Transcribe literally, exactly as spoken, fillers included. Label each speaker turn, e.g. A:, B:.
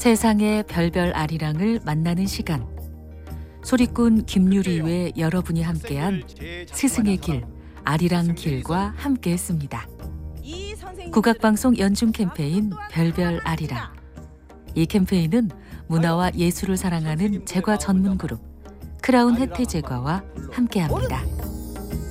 A: 세상의 별별 아리랑을 만나는 시간. 소리꾼 김유리 외 여러분이 함께한 스승의 길, 아리랑 길과 함께했습니다. 국악방송 연중 캠페인 별별 아리랑. 이 캠페인은 문화와 예술을 사랑하는 제과 전문 그룹 크라운 혜태 제과와 함께합니다.